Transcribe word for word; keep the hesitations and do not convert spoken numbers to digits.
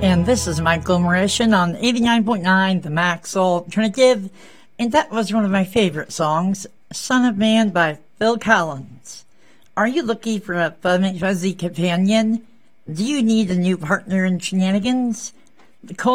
And this is Michael Marishan on eighty-nine point nine, the Max Alternative. And that was one of my favorite songs, Son of Man by Phil Collins. Are you looking for a fun and fuzzy companion? Do you need a new partner in shenanigans?